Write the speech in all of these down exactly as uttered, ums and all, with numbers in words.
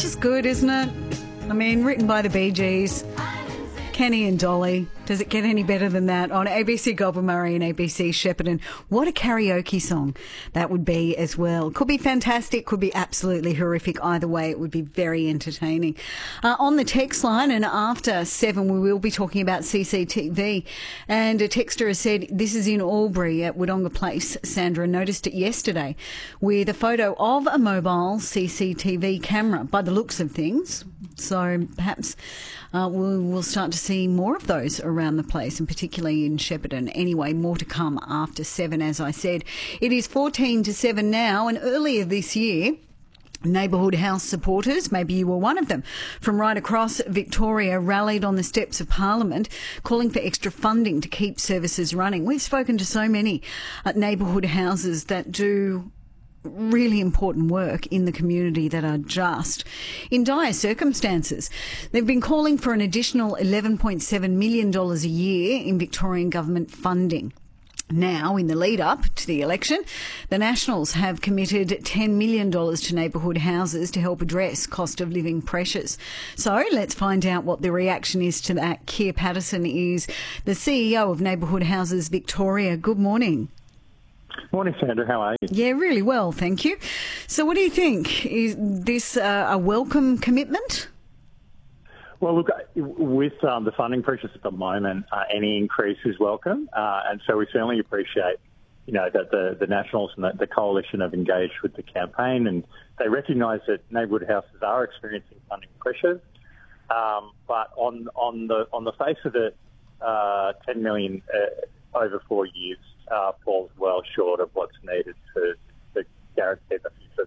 just good, isn't it? I mean, written by the Bee Gees, Kenny and Dolly. Does it get any better than that? On A B C Goulburn Murray and A B C Shepparton. What a karaoke song that would be as well. Could be fantastic, could be absolutely horrific. Either way, it would be very entertaining. Uh, on the text line, and after seven, we will be talking about C C T V. And a texter has said, this is in Albury at Wodonga Place. Sandra noticed it yesterday with a photo of a mobile C C T V camera by the looks of things. So perhaps uh, we'll, we'll start to see more of those around the place, and particularly in Shepparton. Anyway, more to come after seven, as I said. It is fourteen to seven now, and earlier this year, Neighbourhood House supporters, maybe you were one of them, from right across Victoria rallied on the steps of Parliament calling for extra funding to keep services running. We've spoken to so many uh, neighbourhood houses that do really important work in the community that are just in dire circumstances. They've been calling for an additional eleven point seven million dollars a year in Victorian government funding. Now, in the lead-up to the election, the Nationals have committed ten million dollars to neighbourhood houses to help address cost of living pressures. So let's find out what the reaction is to that. Keir Patterson is the C E O of Neighbourhood Houses Victoria. Good morning. Morning, Sandra. How are you? Yeah, really well, thank you. So what do you think? Is this uh, a welcome commitment? Well, look, with um, the funding pressures at the moment, uh, any increase is welcome. Uh, and so we certainly appreciate, you know, that the, the Nationals and the, the Coalition have engaged with the campaign, and they recognise that neighbourhood houses are experiencing funding pressures. Um, but on on the on the face of it, uh, ten million uh, over four years uh, falls well short of what's needed to, to guarantee the future.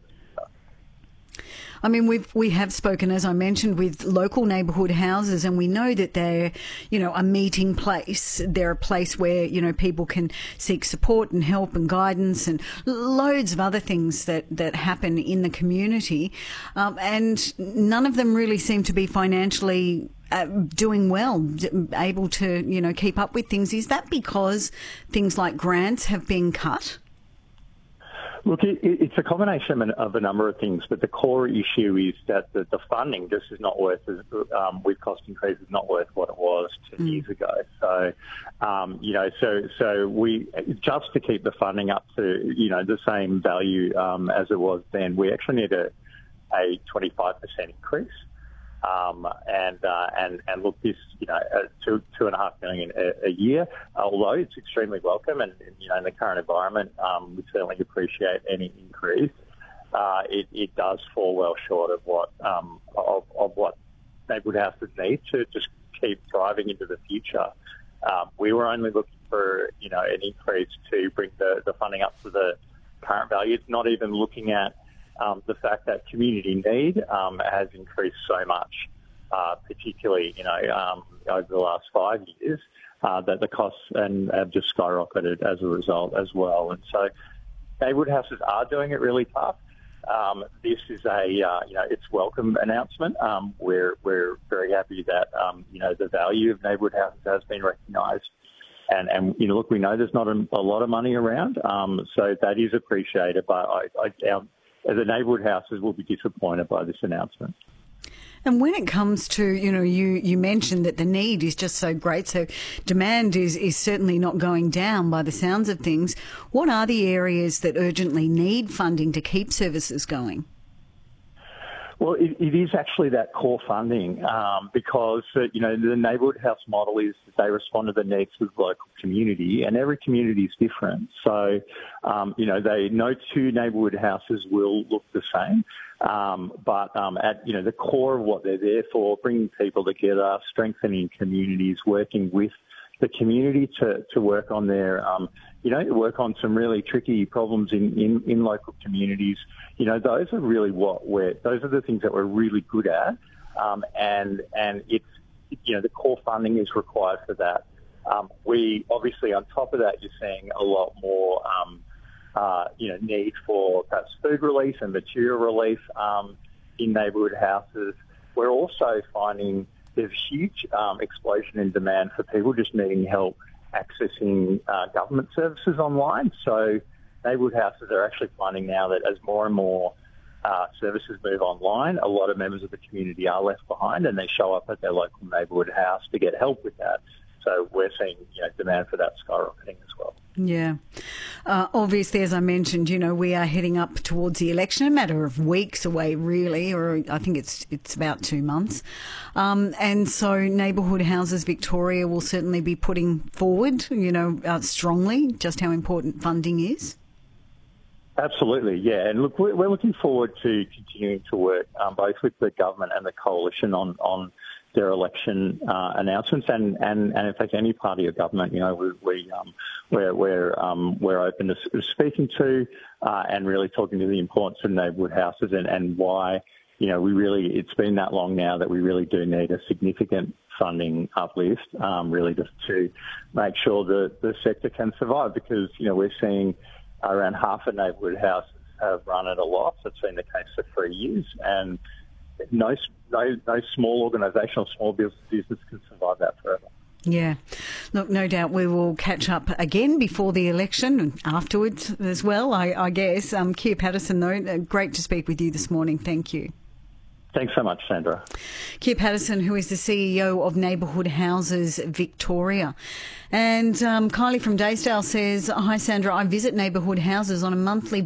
I mean, we've, we have spoken, as I mentioned, with local neighbourhood houses, and we know that they're, you know, a meeting place. They're a place where, you know, people can seek support and help and guidance and loads of other things that, that happen in the community. Um, and none of them really seem to be financially uh, doing well, able to, you know, keep up with things. Is that because things like grants have been cut? Look, it, it's a combination of a number of things, but the core issue is that the, the funding just is not worth, um, with cost increases, not worth what it was ten mm. years ago. So, um, you know, so so we just to keep the funding up to, you know, the same value um, as it was then, we actually need a, a twenty-five percent increase. Um, and, uh, and, and look, this, you know, uh, two, two and a half million a, a year, although it's extremely welcome and, you know, in the current environment, um, we certainly appreciate any increase. Uh, it, it does fall well short of what, um, of, of what neighbourhood houses need to just keep thriving into the future. Um, we were only looking for, you know, an increase to bring the, the funding up to the current value. It's not even looking at Um, the fact that community need um, has increased so much, uh, particularly, you know, um, over the last five years, uh, that the costs and have just skyrocketed as a result as well. And so neighbourhood houses are doing it really tough. Um, this is a, uh, you know, it's welcome announcement. Um, we're, we're very happy that, um, you know, the value of neighbourhood houses has been recognised. And, and, you know, look, we know there's not a, a lot of money around, um, so that is appreciated, but I, I, our, the neighbourhood houses will be disappointed by this announcement. And when it comes to, you know, you, you mentioned that the need is just so great, so demand is, is certainly not going down by the sounds of things. What are the areas that urgently need funding to keep services going? Well, it, it is actually that core funding um, because, uh, you know, the neighbourhood house model is that they respond to the needs of the local community, and every community is different. So, um, you know, they no two neighbourhood houses will look the same, um, but um, at, you know, the core of what they're there for, bringing people together, strengthening communities, working with the community to, to work on their, um, you know, work on some really tricky problems in, in, in local communities. You know, those are really what we're, those are the things that we're really good at. Um, and, and it's, you know, the core funding is required for that. Um, we obviously, on top of that, you're seeing a lot more, um, uh, you know, need for perhaps food relief and material relief, um, in neighbourhood houses. We're also finding there's a huge um, explosion in demand for people just needing help accessing uh, government services online. So neighbourhood houses are actually finding now that as more and more uh, services move online, a lot of members of the community are left behind, and they show up at their local neighbourhood house to get help with that. So we're seeing, you know, demand for that skyrocketing as well. Yeah. Uh, obviously, as I mentioned, you know, we are heading up towards the election, a matter of weeks away, really, or I think it's it's about two months. Um, and so Neighbourhood Houses Victoria will certainly be putting forward, you know, uh, strongly just how important funding is. Absolutely, yeah. And look, we're looking forward to continuing to work um, both with the government and the coalition on, on their election uh, announcements, and, and, and in fact, any party or government, you know, we, we um, we're we're um, we're open to speaking to uh, and really talking to the importance of neighbourhood houses and, and why, you know, we really it's been that long now that we really do need a significant funding uplift, um, really just to make sure that the sector can survive, because you know we're seeing around half of neighbourhood houses have run at a loss. It's been the case for three years, and no, no, no small organisation or small business can survive that forever. Yeah. Look, no doubt we will catch up again before the election and afterwards as well, I, I guess. Um, Keir Patterson, though, great to speak with you this morning. Thank you. Thanks so much, Sandra. Keir Patterson, who is the C E O of Neighbourhood Houses Victoria. And um, Kylie from Daysdale says, "Hi Sandra, I visit neighbourhood houses on a monthly